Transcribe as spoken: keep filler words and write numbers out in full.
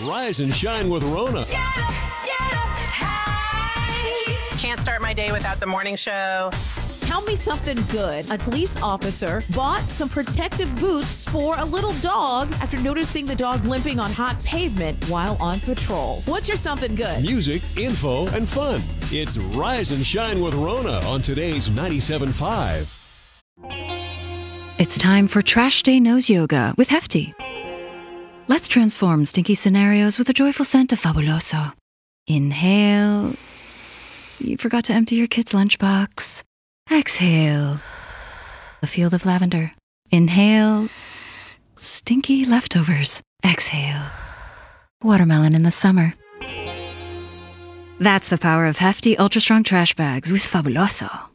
Rise and Shine with Rona. Can't start my day without the morning show. Tell me something good. A police officer bought some protective boots for a little dog after noticing the dog limping on hot pavement while on patrol. What's your something good? Music, info, and fun. It's Rise and Shine with Rona on today's ninety-seven point five. It's time for Trash Day Nose Yoga with Hefty. Let's transform stinky scenarios with a joyful scent of Fabuloso. Inhale. You forgot to empty your kid's lunchbox. Exhale. A field of lavender. Inhale. Stinky leftovers. Exhale. Watermelon in the summer. That's the power of Hefty Ultra Strong Trash Bags with Fabuloso.